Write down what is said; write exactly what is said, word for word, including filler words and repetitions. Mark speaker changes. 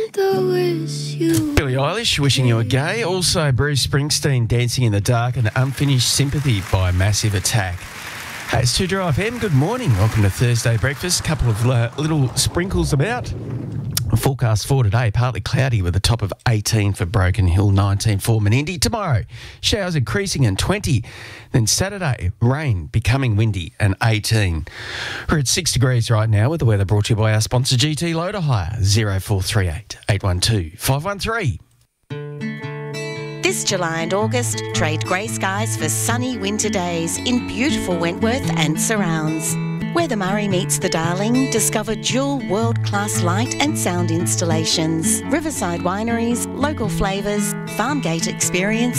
Speaker 1: to wish you.
Speaker 2: Billie Eilish, Wishing You Were Gay. Also, Bruce Springsteen, Dancing in the Dark, and Unfinished Sympathy by Massive Attack. Hey, it's two Drive M. Good morning. Welcome to Thursday Breakfast. Couple of uh, little sprinkles about. Forecast for today, partly cloudy with a top of eighteen for Broken Hill, nineteen for Menindee. Tomorrow, showers increasing and twenty. Then Saturday, rain becoming windy and eighteen. We're at six degrees right now with the weather brought to you by our sponsor G T Loader Hire, zero four three eight, eight one two, five one three.
Speaker 3: This July and August, trade grey skies for sunny winter days in beautiful Wentworth and surrounds. Where the Murray meets the Darling, discover dual world-class light and sound installations, riverside wineries, local flavours, farm gate experience